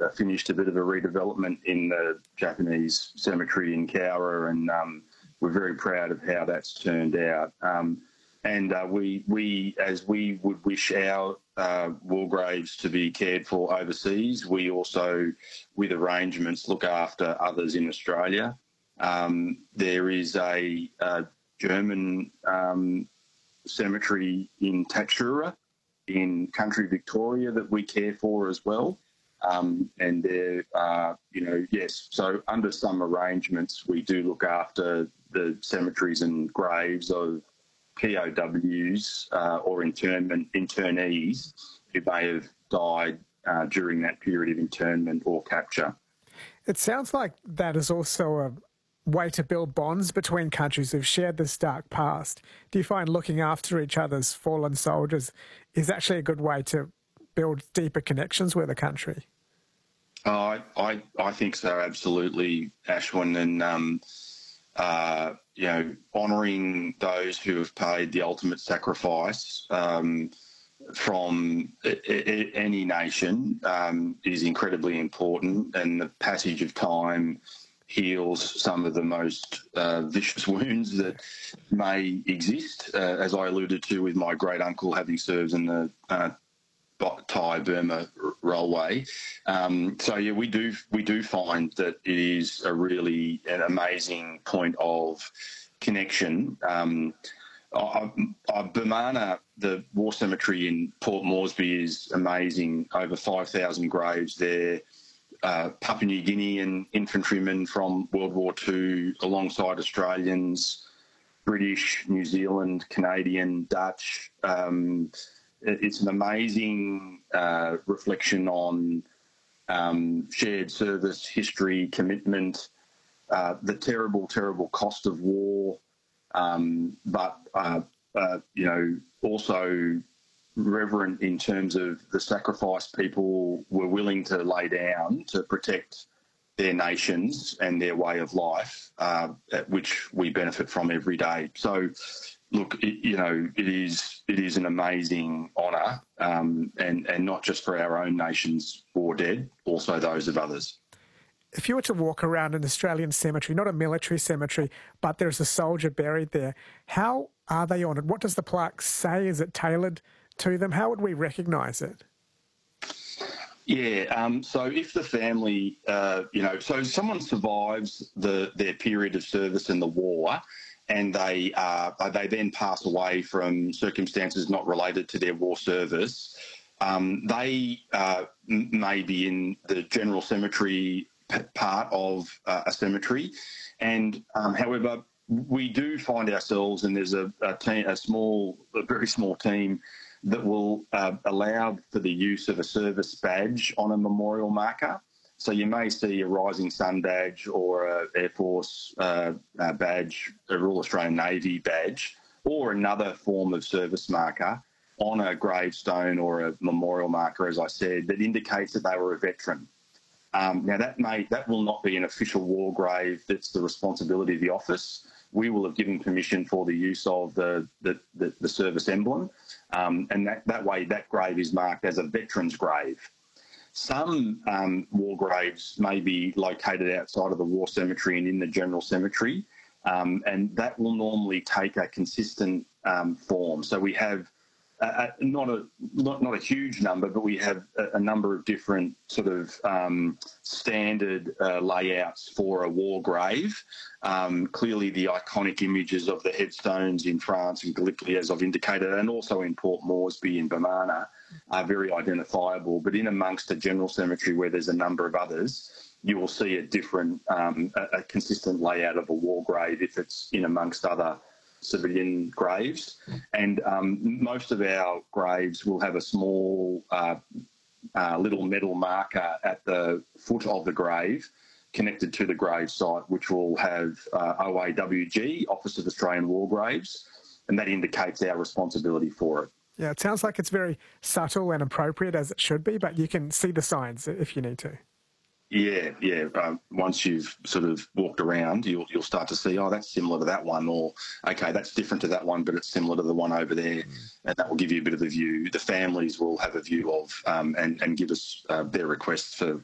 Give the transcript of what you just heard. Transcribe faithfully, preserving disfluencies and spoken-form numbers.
uh, finished a bit of a redevelopment in the Japanese cemetery in Cowra, and um, we're very proud of how that's turned out. Um, and uh, we, we, as we would wish our uh, war graves to be cared for overseas, we also, with arrangements, look after others in Australia. Um, there is a, a German um, cemetery in Tatura in country Victoria that we care for as well. Um, and there, uh, you know, yes, so under some arrangements, we do look after the cemeteries and graves of P O Ws uh, or internment internees who may have died uh, during that period of internment or capture. It sounds like that is also a way to build bonds between countries who've shared this dark past. Do you find looking after each other's fallen soldiers is actually a good way to build deeper connections with a country? Oh, I, I, I think so, absolutely, Ashwin. And, um, uh, you know, honouring those who have paid the ultimate sacrifice um, from a, a, any nation um, is incredibly important, and the passage of time heals some of the most uh, vicious wounds that may exist, uh, as I alluded to with my great uncle having served in the uh, Thai Burma Railway. Um, so yeah, we do we do find that it is a really an amazing point of connection. Um, I, I, Bumana, the war cemetery in Port Moresby, is amazing. Over five thousand graves there. Uh, Papua New Guinean infantrymen from World War Two, alongside Australians, British, New Zealand, Canadian, Dutch. Um, it's an amazing uh, reflection on um, shared service, history, commitment, uh, the terrible, terrible cost of war, um, but, uh, uh, you know, also reverent in terms of the sacrifice people were willing to lay down to protect their nations and their way of life, uh, at which we benefit from every day. So, look, it, you know, it is it is an amazing honour, um, and and not just for our own nation's war dead, also those of others. If you were to walk around an Australian cemetery, not a military cemetery, but there's a soldier buried there, how are they honoured? What does the plaque say? Is it tailored to them? How would we recognise it? Yeah, um, so if the family, uh, you know, so someone survives the their period of service in the war, and they uh, they then pass away from circumstances not related to their war service, um, they uh, may be in the general cemetery part of uh, a cemetery, and um, however, we do find ourselves, and there's a, a team, a small, a very small team that will uh, allow for the use of a service badge on a memorial marker. So you may see a Rising Sun badge or a Air Force uh, uh, badge, a Royal Australian Navy badge, or another form of service marker on a gravestone or a memorial marker, as I said, that indicates that they were a veteran. Um, now, that may that will not be an official war grave that's the responsibility of the office. We will have given permission for the use of the, the, the, the service emblem, um, and that, that way that grave is marked as a veteran's grave. Some um, war graves may be located outside of the war cemetery and in the general cemetery, um, and that will normally take a consistent um, form. So we have uh, not a not, not a huge number, but we have a, a number of different sort of um, standard uh, layouts for a war grave. Um, clearly, the iconic images of the headstones in France and Gallipoli, as I've indicated, and also in Port Moresby in Bumana, are very identifiable. But in amongst a general cemetery where there's a number of others, you will see a different, um, a, a consistent layout of a war grave if it's in amongst other civilian graves. And um, most of our graves will have a small uh, uh, little metal marker at the foot of the grave connected to the grave site, which will have uh, O A W G, Office of Australian War Graves, and that indicates our responsibility for it. Yeah, it sounds like it's very subtle and appropriate, as it should be, but you can see the signs if you need to. Yeah, yeah. Um, once you've sort of walked around, you'll you'll start to see, oh, that's similar to that one, or okay, that's different to that one, but it's similar to the one over there, mm. and that will give you a bit of a view. The families will have a view of um, and and give us uh, their requests for